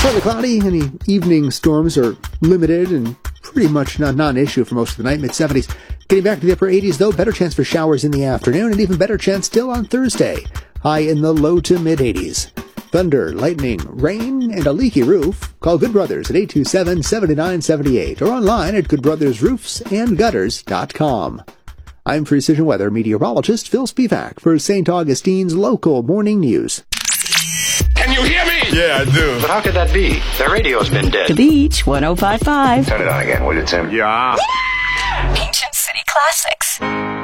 Partly cloudy. Any evening storms are limited and pretty much not an issue for most of the night. Mid-70s. Getting back to the upper 80s, though. Better chance for showers in the afternoon, and even better chance still on Thursday. High in the low to mid-80s. Thunder, lightning, rain, and a leaky roof. Call Good Brothers at 827-7978 or online at goodbrothersroofsandgutters.com. I'm Precision Weather meteorologist Phil Spivak for St. Augustine's local morning news. Can you hear me? Yeah, I do. But how could that be? The radio's been dead. The Beach 105.5. Turn it on again, will you, Tim? Yeah. Ancient City Classics.